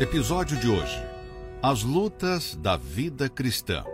Episódio de hoje: As lutas da vida cristã.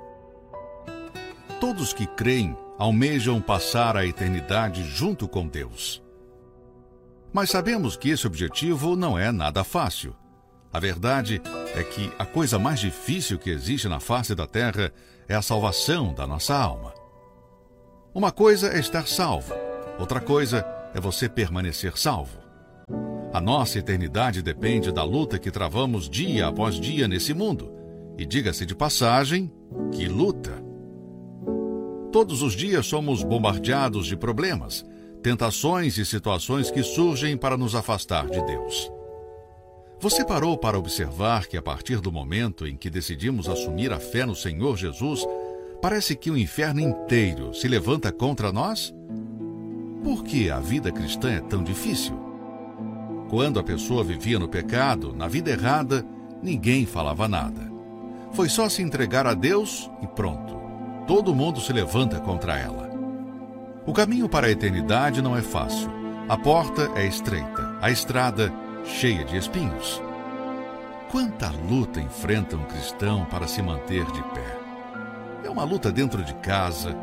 Todos que creem almejam passar a eternidade junto com Deus. Mas sabemos que esse objetivo não é nada fácil. A verdade é que a coisa mais difícil que existe na face da terra é a salvação da nossa alma. Uma coisa é estar salvo, outra coisa é você permanecer salvo. A nossa eternidade depende da luta que travamos dia após dia nesse mundo. E diga-se de passagem, que luta! Todos os dias somos bombardeados de problemas, tentações e situações que surgem para nos afastar de Deus. Você parou para observar que a partir do momento em que decidimos assumir a fé no Senhor Jesus, parece que o inferno inteiro se levanta contra nós? Por que a vida cristã é tão difícil? Quando a pessoa vivia no pecado, na vida errada, ninguém falava nada. Foi só se entregar a Deus e pronto. Todo mundo se levanta contra ela. O caminho para a eternidade não é fácil. A porta é estreita, a estrada cheia de espinhos. Quanta luta enfrenta um cristão para se manter de pé? É uma luta dentro de casa.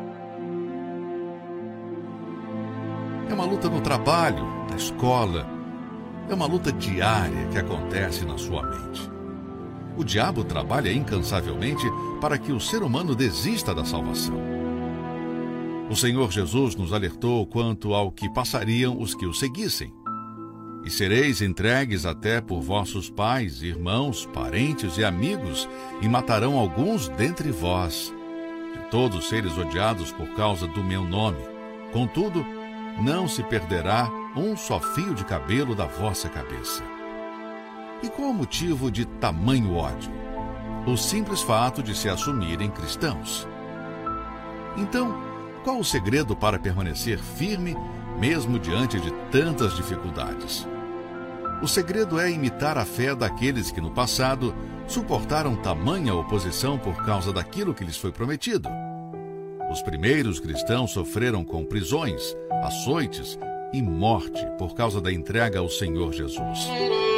É uma luta no trabalho, na escola. É uma luta diária que acontece na sua mente. O diabo trabalha incansavelmente para que o ser humano desista da salvação. O Senhor Jesus nos alertou quanto ao que passariam os que o seguissem. E sereis entregues até por vossos pais, irmãos, parentes e amigos, e matarão alguns dentre vós, de todos seres odiados por causa do meu nome. Contudo, não se perderá um só fio de cabelo da vossa cabeça. E qual o motivo de tamanho ódio? O simples fato de se assumirem cristãos. Então, qual o segredo para permanecer firme, mesmo diante de tantas dificuldades? O segredo é imitar a fé daqueles que no passado suportaram tamanha oposição por causa daquilo que lhes foi prometido. Os primeiros cristãos sofreram com prisões, açoites e morte por causa da entrega ao Senhor Jesus.